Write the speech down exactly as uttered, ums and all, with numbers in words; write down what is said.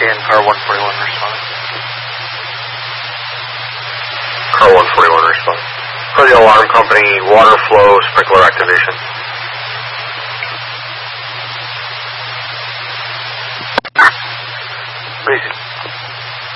and car one forty-one responding. Car one forty-one responding. For the alarm company, water flow, sprinkler activation.